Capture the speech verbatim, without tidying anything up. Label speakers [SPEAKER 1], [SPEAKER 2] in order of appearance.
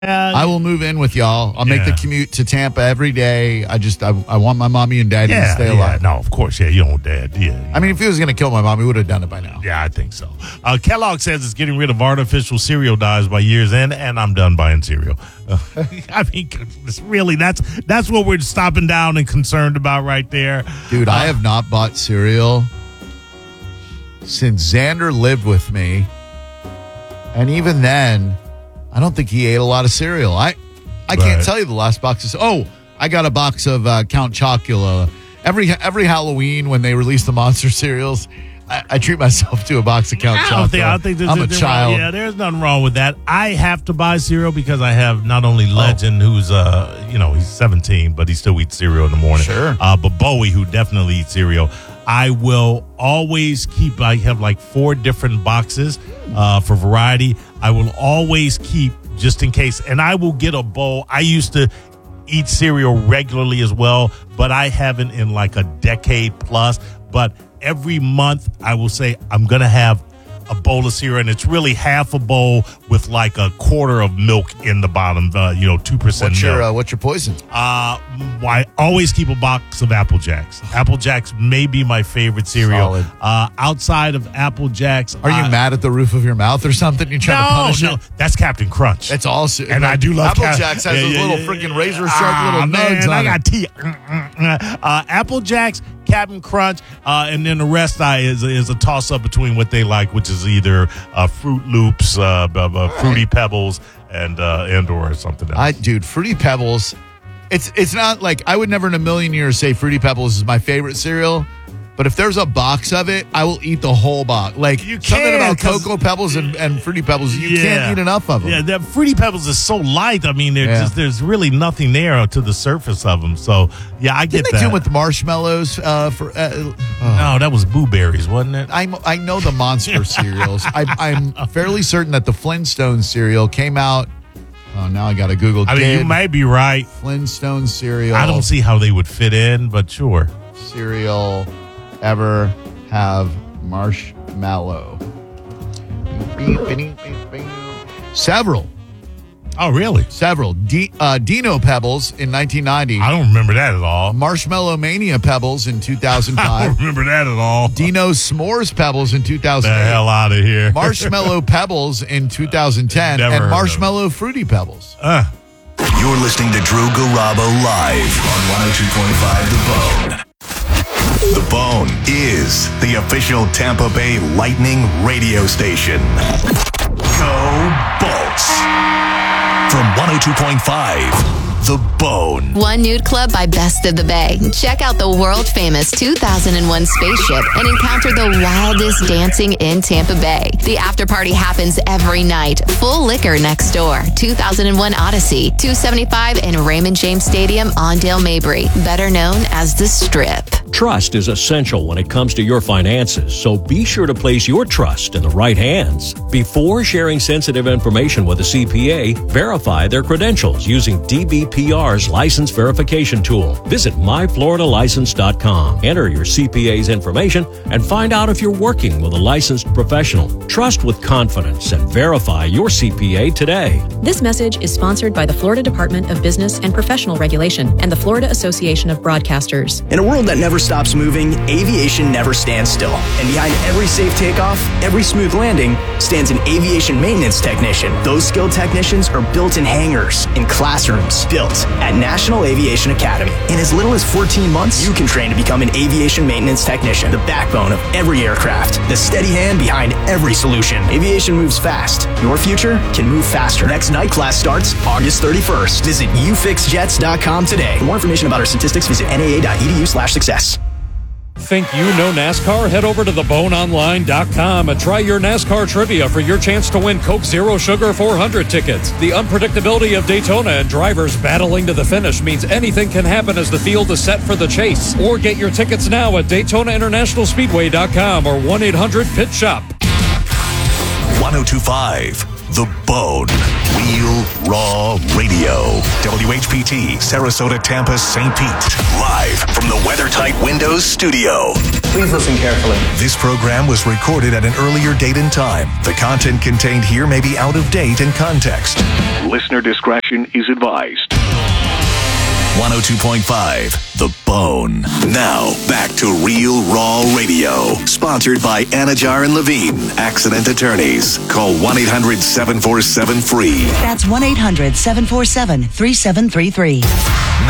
[SPEAKER 1] I will move in with y'all. I'll yeah. make the commute to Tampa every day. I just, I, I want my mommy and daddy
[SPEAKER 2] yeah,
[SPEAKER 1] to stay
[SPEAKER 2] yeah.
[SPEAKER 1] alive.
[SPEAKER 2] No, of course, yeah, you don't dad. Yeah.
[SPEAKER 1] I mean, if he was going to kill my mom, he would have done it by now.
[SPEAKER 2] Yeah, I think so. Uh, Kellogg says it's getting rid of artificial cereal dyes by year's end, and I'm done buying cereal. Uh, I mean, it's really, that's that's what we're stopping down and concerned about right there.
[SPEAKER 1] Dude, uh, I have not bought cereal since Xander lived with me. And even then, I don't think he ate a lot of cereal. I I can't right. tell you the last box is. Oh, I got a box of uh, Count Chocula. Every every Halloween when they release the monster cereals, I, I treat myself to a box of Count Chocula. I don't think, I don't think there's I'm a child.
[SPEAKER 2] Wrong. Yeah, there's nothing wrong with that. I have to buy cereal because I have not only Legend, oh. who's uh you know he's seventeen, but he still eats cereal in the morning.
[SPEAKER 1] Sure.
[SPEAKER 2] Uh, but Bowie, who definitely eats cereal. I will always keep. I have like four different boxes uh, for variety. I will always keep. Just in case, and I will get a bowl. I used to eat cereal regularly as well, but I haven't in like a decade plus. But every month, I will say I'm going to have a bowl of cereal, and it's really half a bowl with like a quarter of milk in the bottom, uh, you know, two percent
[SPEAKER 1] what's
[SPEAKER 2] milk.
[SPEAKER 1] Your, uh, what's your poison?
[SPEAKER 2] Uh, I always keep a box of Apple Jacks. Apple Jacks may be my favorite cereal.
[SPEAKER 1] Solid.
[SPEAKER 2] Uh, outside of Apple Jacks.
[SPEAKER 1] Are you
[SPEAKER 2] uh,
[SPEAKER 1] mad at the roof of your mouth or something? You're trying
[SPEAKER 2] no,
[SPEAKER 1] to punish
[SPEAKER 2] no,
[SPEAKER 1] it?
[SPEAKER 2] That's Captain Crunch.
[SPEAKER 1] That's also,
[SPEAKER 2] and I do love
[SPEAKER 1] Apple
[SPEAKER 2] Cap-
[SPEAKER 1] Jacks has
[SPEAKER 2] yeah,
[SPEAKER 1] those
[SPEAKER 2] yeah,
[SPEAKER 1] little
[SPEAKER 2] yeah,
[SPEAKER 1] freaking
[SPEAKER 2] yeah.
[SPEAKER 1] razor sharp
[SPEAKER 2] ah,
[SPEAKER 1] little
[SPEAKER 2] man,
[SPEAKER 1] nugs on
[SPEAKER 2] I got
[SPEAKER 1] it.
[SPEAKER 2] tea. Uh, Apple Jacks, Captain Crunch, uh, and then the rest I is is a toss up between what they like, which is either uh, Fruit Loops, uh, uh, Fruity Pebbles, and uh, and or something else.
[SPEAKER 1] I, dude, Fruity Pebbles. It's it's not like I would never in a million years say Fruity Pebbles is my favorite cereal. But if there's a box of it, I will eat the whole box. Like,
[SPEAKER 2] you
[SPEAKER 1] something about Cocoa Pebbles and, and Fruity Pebbles, you
[SPEAKER 2] yeah.
[SPEAKER 1] can't eat enough of them.
[SPEAKER 2] Yeah, the Fruity Pebbles is so light. I mean, yeah. just, there's really nothing there to the surface of them. So, yeah, I get
[SPEAKER 1] Didn't
[SPEAKER 2] that.
[SPEAKER 1] they do with marshmallows? Uh, for uh, oh.
[SPEAKER 2] No, that was Boo Berries, wasn't it?
[SPEAKER 1] I'm, I know the Monster cereals. I, I'm fairly certain that the Flintstones cereal came out. Oh, now I got to Google.
[SPEAKER 2] I mean,
[SPEAKER 1] Did
[SPEAKER 2] you may be right.
[SPEAKER 1] Flintstone cereal.
[SPEAKER 2] I don't see how they would fit in, but sure.
[SPEAKER 1] Cereal ever have marshmallow? Several.
[SPEAKER 2] Oh, really?
[SPEAKER 1] Several. D- uh, Dino Pebbles in nineteen ninety.
[SPEAKER 2] I don't remember that at all.
[SPEAKER 1] Marshmallow Mania Pebbles in two thousand five.
[SPEAKER 2] I don't remember that at all.
[SPEAKER 1] Dino S'mores Pebbles in two thousand eight.
[SPEAKER 2] The hell out of here.
[SPEAKER 1] Marshmallow Pebbles in two thousand ten.
[SPEAKER 2] Never
[SPEAKER 1] and
[SPEAKER 2] heard
[SPEAKER 1] Marshmallow Fruity Pebbles.
[SPEAKER 2] Uh.
[SPEAKER 3] You're listening to Drew Garabo live on one oh two point five The Bone. The Bone is the official Tampa Bay Lightning radio station. Go Bolts! From one oh two point five, The Bone.
[SPEAKER 4] One nude club by Best of the Bay. Check out the world-famous two thousand one spaceship and encounter the wildest dancing in Tampa Bay. The after party happens every night. Full liquor next door. two thousand one Odyssey, two seventy-five in Raymond James Stadium on Dale Mabry, better known as The Strip.
[SPEAKER 5] Trust is essential when it comes to your finances, so be sure to place your trust in the right hands. Before sharing sensitive information with a C P A, verify their credentials using D B P R's license verification tool. Visit my florida license dot com. Enter your C P A's information and find out if you're working with a licensed professional. Trust with confidence and verify your C P A today.
[SPEAKER 6] This message is sponsored by the Florida Department of Business and Professional Regulation and the Florida Association of Broadcasters.
[SPEAKER 7] In a world that never stops moving, aviation never stands still. And behind every safe takeoff, every smooth landing, stands an aviation maintenance technician. Those skilled technicians are built in hangars, in classrooms, built at National Aviation Academy. In as little as fourteen months, you can train to become an aviation maintenance technician, the backbone of every aircraft, the steady hand behind every solution. Aviation moves fast. Your future can move faster. Next night class starts August thirty-first. Visit u fix jets dot com today. For more information about our statistics, visit N A A dot E D U slash success.
[SPEAKER 8] Think you know NASCAR? Head over to the bone online dot com and try your NASCAR trivia for your chance to win Coke Zero Sugar four hundred tickets. The unpredictability of Daytona and drivers battling to the finish means anything can happen as the field is set for the chase. Or get your tickets now at Daytona International Speedway dot com or one eight hundred pit shop.
[SPEAKER 3] one oh two point five The Bone. Real Raw Radio. W H P T, Sarasota, Tampa, Saint Pete. Live from the WeatherTight Windows studio.
[SPEAKER 9] Please listen carefully.
[SPEAKER 3] This program was recorded at an earlier date and time. The content contained here may be out of date in context. Listener discretion is advised. one oh two point five The Bone. Now, back to Real Raw Radio. Sponsored by Anajar and Levine, Accident Attorneys. Call one eight hundred seven four seven free.
[SPEAKER 10] That's one eight hundred seven four seven three seven three three.